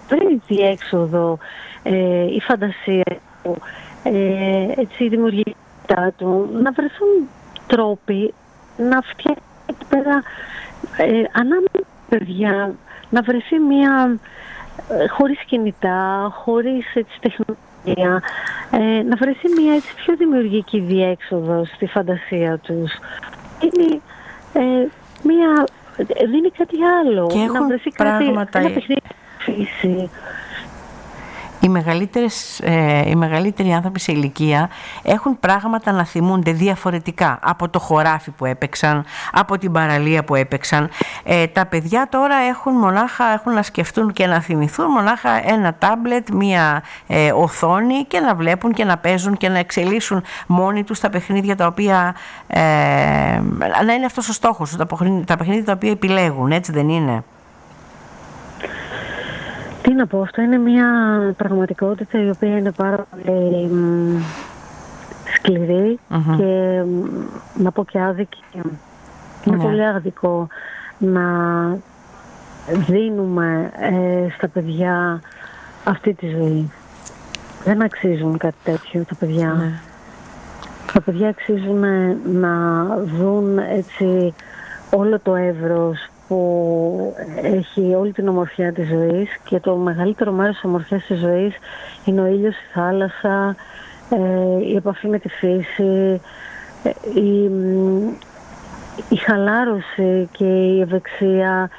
βρει διέξοδο η φαντασία του, έτσι, η δημιουργικότητά του, να βρεθούν τρόποι να φτιάξει εκεί πέρα ανάμεσα παιδιά, να βρεθεί μια χωρίς κινητά, χωρίς τεχνολογία, να βρεθεί μια έτσι πιο δημιουργική διέξοδος στη φαντασία τους. Είναι δίνει κάτι άλλο. Και έχουν να βρεθεί πράγματα... ένα παιχνίδι φύση. Οι μεγαλύτεροι άνθρωποι σε ηλικία έχουν πράγματα να θυμούνται διαφορετικά από το χωράφι που έπαιξαν, από την παραλία που έπαιξαν. Τα παιδιά τώρα έχουν να σκεφτούν και να θυμηθούν μονάχα ένα τάμπλετ, μία οθόνη και να βλέπουν και να παίζουν και να εξελίσσουν μόνοι τους τα παιχνίδια τα οποία να είναι αυτός ο στόχος, τα παιχνίδια τα οποία επιλέγουν, έτσι δεν είναι? Τι να πω, αυτό είναι μια πραγματικότητα η οποία είναι πάρα πολύ σκληρή και να πω και άδικη. Είναι πολύ άδικο να δίνουμε στα παιδιά αυτή τη ζωή. Δεν αξίζουν κάτι τέτοιο τα παιδιά. Τα παιδιά αξίζουν να δουν έτσι όλο το εύρος που έχει όλη την ομορφιά της ζωής, και το μεγαλύτερο μέρος της ομορφιάς της ζωής είναι ο ήλιος, η θάλασσα, η επαφή με τη φύση, η χαλάρωση και η ευεξία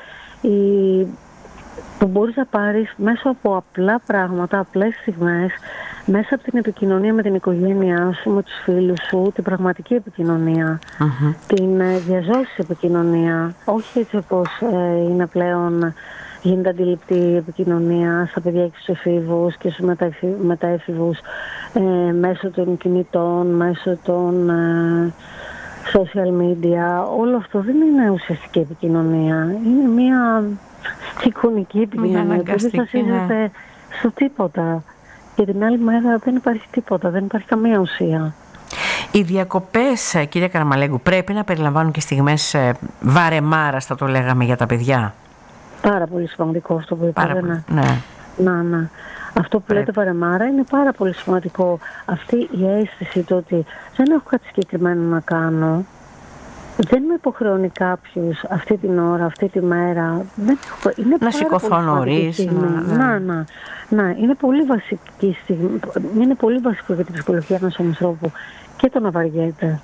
που μπορείς να πάρεις μέσα από απλά πράγματα, απλές στιγμές, μέσα από την επικοινωνία με την οικογένειά σου, με τους φίλους σου, την πραγματική επικοινωνία, την διαζώσιμη επικοινωνία, όχι έτσι όπως είναι πλέον γίνεται αντιληπτή η επικοινωνία στα παιδιά και στους εφήβους και στους μεταέφηβους, μέσω των κινητών, μέσω των social media. Όλο αυτό δεν είναι ουσιαστική επικοινωνία, είναι μια εικονική επικοινωνία που δεν βασίζεται στο τίποτα. Και την άλλη μέρα δεν υπάρχει τίποτα, δεν υπάρχει καμία ουσία. Οι διακοπές, κυρία Καραμαλέγκου, πρέπει να περιλαμβάνουν και στιγμές βαρεμάρας, θα το λέγαμε, για τα παιδιά? Πάρα πολύ σημαντικό αυτό που είπατε. Ναι. Αυτό που λέτε βαρεμάρα είναι πάρα πολύ σημαντικό. Αυτή η αίσθηση του ότι δεν έχω κάτι συγκεκριμένο να κάνω, δεν με υποχρεώνει κάποιος αυτή την ώρα, αυτή τη μέρα. Είναι να σηκωθώ νωρίς. Να, είναι πολύ βασική στιγμή. Είναι πολύ βασικό για την ψυχολογία ενός ανθρώπου και το να βαριέται.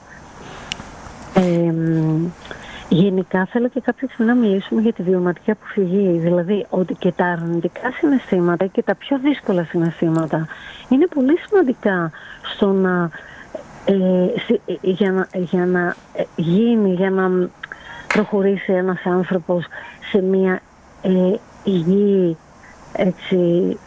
Γενικά θέλω και κάποια στιγμή να μιλήσουμε για τη βιωματική αποφυγή. Δηλαδή ότι και τα αρνητικά συναισθήματα και τα πιο δύσκολα συναισθήματα είναι πολύ σημαντικά στο να για να προχωρήσει ένας άνθρωπος σε μια υγιή, έτσι,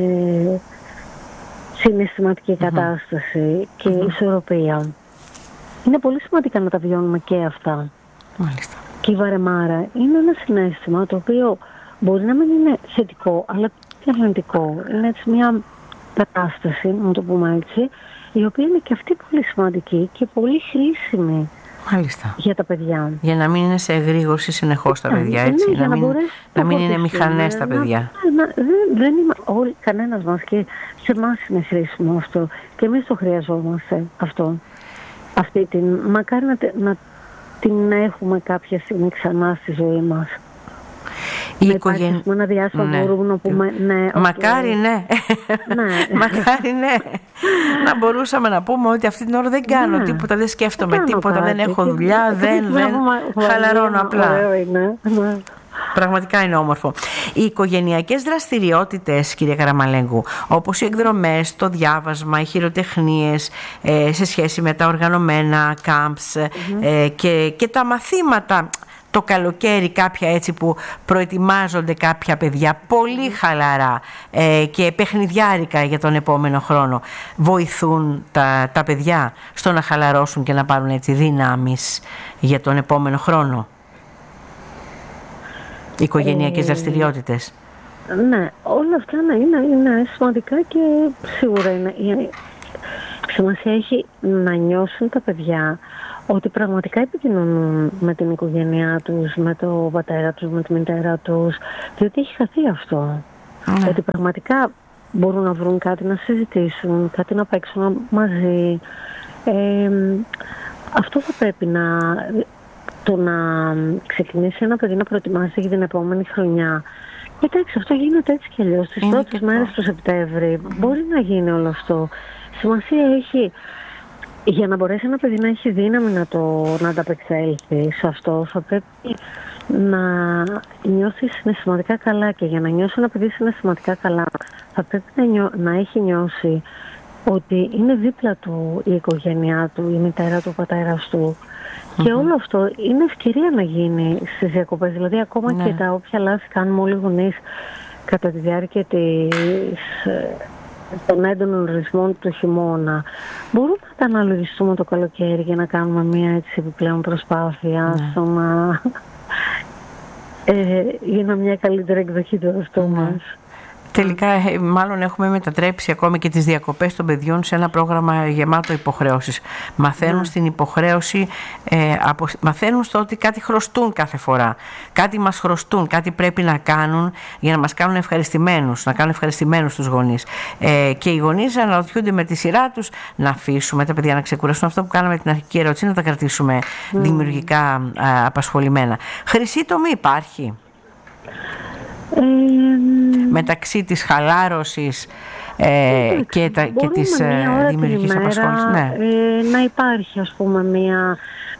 συναισθηματική κατάσταση και ισορροπία. Είναι πολύ σημαντικά να τα βιώνουμε και αυτά. Μάλιστα. Και η βαρεμάρα είναι ένα συναίσθημα το οποίο μπορεί να μην είναι θετικό, αλλά και αρνητικό. Είναι έτσι μια κατάσταση, να το πούμε έτσι, η οποία είναι και αυτή πολύ σημαντική και πολύ χρήσιμη. Μάλιστα. Για τα παιδιά. Για να μην είναι σε εγρήγορση συνεχώς τα παιδιά, έτσι. Να μην είναι μηχανές τα παιδιά. Δεν είμαι κανένας μας, και σε εμάς είναι χρήσιμο αυτό. Και εμείς το χρειαζόμαστε αυτό. Μακάρι να την έχουμε κάποια στιγμή ξανά στη ζωή μας. Υπάρχει ένα διάστημα που μπορούμε να πούμε ναι. Μακάρι ναι. Μακάρι ναι. Να μπορούσαμε να πούμε ότι αυτή την ώρα δεν κάνω τίποτα, δεν σκέφτομαι τίποτα, δεν έχω δουλειά, δεν χαλαρώνω απλά. Πραγματικά είναι όμορφο. Οι οικογενειακές δραστηριότητες, κυρία Καραμαλέγκου, όπως οι εκδρομές, το διάβασμα, οι χειροτεχνίες σε σχέση με τα οργανωμένα camps και τα μαθήματα το καλοκαίρι, κάποια έτσι που προετοιμάζονται κάποια παιδιά πολύ χαλαρά και παιχνιδιάρικα για τον επόμενο χρόνο, βοηθούν τα παιδιά στο να χαλαρώσουν και να πάρουν έτσι δυνάμεις για τον επόμενο χρόνο? Οι οικογενειακές δραστηριότητες. Ναι, όλα αυτά είναι σημαντικά και σίγουρα σημασία έχει να νιώσουν τα παιδιά ότι πραγματικά επικοινωνούν με την οικογένειά τους, με τον πατέρα τους, με τη μητέρα τους, διότι έχει χαθεί αυτό. Ότι πραγματικά μπορούν να βρουν κάτι να συζητήσουν, κάτι να παίξουν μαζί. Αυτό θα πρέπει το να ξεκινήσει ένα παιδί να προετοιμάσει για την επόμενη χρονιά. Εντάξει, αυτό γίνεται έτσι κι αλλιώς. Στις πρώτες μέρες του Σεπτέμβρη μπορεί να γίνει όλο αυτό. Σημασία έχει, για να μπορέσει ένα παιδί να έχει δύναμη να ανταπεξέλθει σε αυτό, θα πρέπει να νιώθει συναισθηματικά καλά. Και για να νιώσει ένα παιδί συναισθηματικά καλά, θα πρέπει να έχει νιώσει ότι είναι δίπλα του η οικογένειά του, η μητέρα του, ο πατέρας του. Και όλο αυτό είναι ευκαιρία να γίνει στις διακοπές. Δηλαδή, ακόμα και τα όποια λάθη κάνουμε όλοι οι γονείς κατά τη διάρκεια των έντονων ρυθμών του χειμώνα, μπορούμε να τα αναλογιστούμε το καλοκαίρι για να κάνουμε μια έτσι επιπλέον προσπάθεια για μια καλύτερη εκδοχή του εαυτού μας. Τελικά, μάλλον έχουμε μετατρέψει ακόμη και τις διακοπές των παιδιών σε ένα πρόγραμμα γεμάτο υποχρεώσεις. Μαθαίνουν στην υποχρέωση, μαθαίνουν στο ότι κάτι χρωστούν κάθε φορά. Κάτι μας χρωστούν, κάτι πρέπει να κάνουν για να μας κάνουν ευχαριστημένους, να κάνουν ευχαριστημένους τους γονείς. Και οι γονείς αναρωτιούνται με τη σειρά τους να αφήσουμε τα παιδιά να ξεκουραστούν. Αυτό που κάναμε την αρχική ερώτηση, να τα κρατήσουμε δημιουργικά απασχολημένα. Χρυσή τομή υπάρχει μεταξύ της χαλάρωσης και της δημιουργικής απασχόλησης. Να υπάρχει, ας πούμε, μια...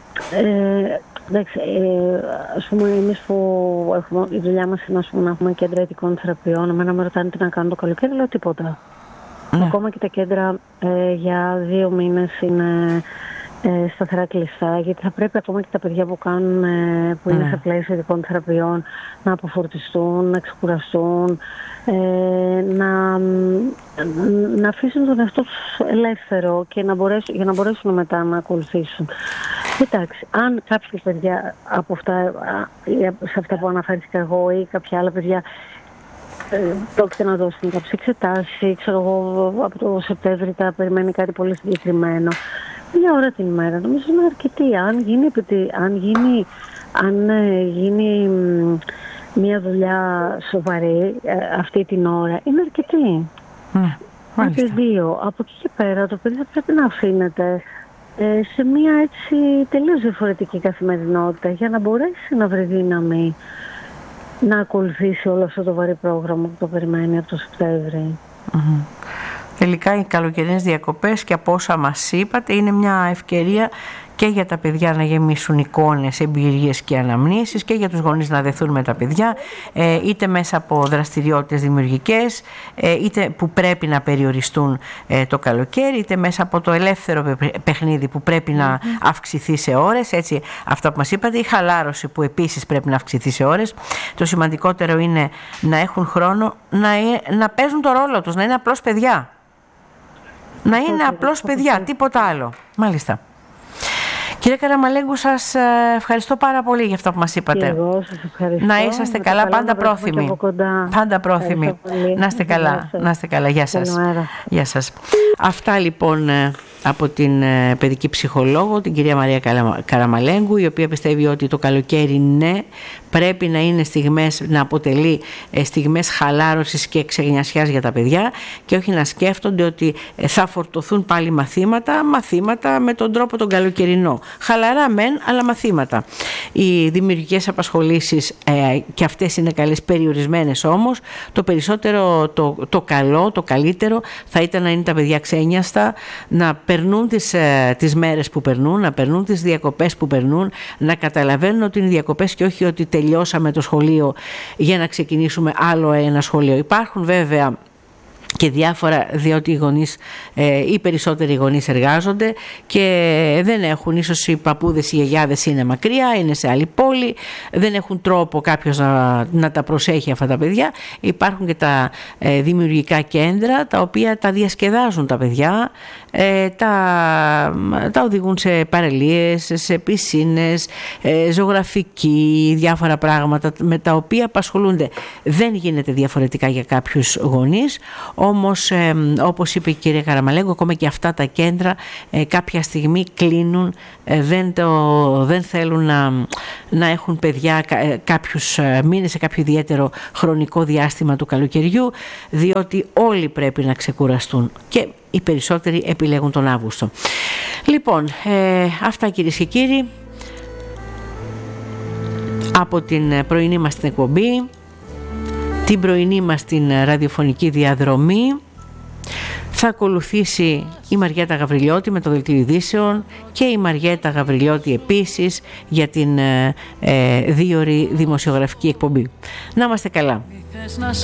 ας πούμε, εμείς που έχουμε, η δουλειά μας είναι, ας πούμε, να έχουμε κέντρα αιτικών θεραπείων. Εμένα με ρωτάνε τι να κάνω το καλοκαίρι, λέω τίποτα. Ακόμα και τα κέντρα για 2 μήνες είναι σταθερά κλειστά, γιατί θα πρέπει ακόμα και τα παιδιά που κάνουν, που είναι σε πλαίσιο ειδικών θεραπείων, να αποφορτιστούν, να ξεκουραστούν, να αφήσουν τον εαυτό τους ελεύθερο και για να μπορέσουν μετά να ακολουθήσουν. Εντάξει, αν κάποια παιδιά από αυτά, σε αυτά που αναφέρθηκα εγώ ή κάποια άλλα παιδιά, πρόκειται να δώσουν κάποιες εξετάσεις, ξέρω εγώ, από το Σεπτέμβρη τα περιμένει κάτι πολύ συγκεκριμένο. 1 ώρα την ημέρα, νομίζω είναι αρκετή. Αν γίνει μια δουλειά σοβαρή αυτή την ώρα, είναι αρκετή. Μάλιστα. 2. Από εκεί και πέρα το παιδί θα πρέπει να αφήνεται σε μια έτσι τελείως διαφορετική καθημερινότητα για να μπορέσει να βρει δύναμη να ακολουθήσει όλο αυτό το βαρύ πρόγραμμα που το περιμένει από το Σεπτέμβρη. Τελικά οι καλοκαιρινές διακοπές, και από όσα μας είπατε, είναι μια ευκαιρία και για τα παιδιά να γεμίσουν εικόνες, εμπειρίες και αναμνήσεις, και για τους γονείς να δεθούν με τα παιδιά, είτε μέσα από δραστηριότητες δημιουργικές, είτε που πρέπει να περιοριστούν το καλοκαίρι, είτε μέσα από το ελεύθερο παιχνίδι που πρέπει να αυξηθεί σε ώρες. Έτσι, αυτά που μας είπατε, η χαλάρωση που επίσης πρέπει να αυξηθεί σε ώρες. Το σημαντικότερο είναι να έχουν χρόνο να παίζουν το ρόλο τους, να είναι απλώς παιδιά. Να είναι απλώς παιδιά, τίποτα άλλο. Μάλιστα. Κύριε Καραμαλέγκου, σας ευχαριστώ πάρα πολύ για αυτό που μας είπατε. Και εγώ σας ευχαριστώ. Να είσαστε καλά, πάντα πρόθυμοι. Πάντα πρόθυμοι. Να είστε καλά. Να είστε καλά. Γεια σας. Γεια σας. Αυτά λοιπόν από την παιδική ψυχολόγο, την κυρία Μαρία Καραμαλέγκου, η οποία πιστεύει ότι το καλοκαίρι πρέπει να είναι στιγμές, να αποτελεί στιγμές χαλάρωσης και ξεγνιασιάς για τα παιδιά, και όχι να σκέφτονται ότι θα φορτωθούν πάλι μαθήματα με τον τρόπο τον καλοκαιρινό. Χαλαρά μεν, αλλά μαθήματα. Οι δημιουργικές απασχολήσεις και αυτές είναι καλές, περιορισμένες όμως. Το περισσότερο, το καλό, το καλύτερο θα ήταν να είναι τα παιδιά ξένιαστα, να περνούν τις μέρες που περνούν, να περνούν τις διακοπές που περνούν, να καταλαβαίνουν ότι είναι διακοπές και όχι ότι τελειώσαμε το σχολείο για να ξεκινήσουμε άλλο ένα σχολείο. Υπάρχουν βέβαια και διάφορα, διότι οι περισσότεροι γονείς εργάζονται και δεν έχουν, ίσως οι παππούδες, οι γιαγιάδες είναι μακριά, είναι σε άλλη πόλη, δεν έχουν τρόπο κάποιος να τα προσέχει αυτά τα παιδιά. Υπάρχουν και τα δημιουργικά κέντρα, τα οποία τα διασκεδάζουν τα παιδιά, τα οδηγούν σε παραλίες, σε πισίνες, ζωγραφική, διάφορα πράγματα με τα οποία απασχολούνται. Δεν γίνεται διαφορετικά για κάποιους γονείς, Όμως όπως είπε η κυρία Καραμαλέγκου, ακόμα και αυτά τα κέντρα κάποια στιγμή κλείνουν, δεν θέλουν να έχουν παιδιά κάποιους μήνες, σε κάποιο ιδιαίτερο χρονικό διάστημα του καλοκαιριού, διότι όλοι πρέπει να ξεκουραστούν και οι περισσότεροι επιλέγουν τον Αύγουστο. Λοιπόν, αυτά κυρίες και κύριοι από την πρωινή μας την εκπομπή, την πρωινή μας την ραδιοφωνική διαδρομή. Θα ακολουθήσει η Μαριέτα Γαβριλιώτη με το Δελτίο Ειδήσεων και η Μαριέτα Γαβριλιώτη επίσης για την 2ωρη δημοσιογραφική εκπομπή. Να είμαστε καλά.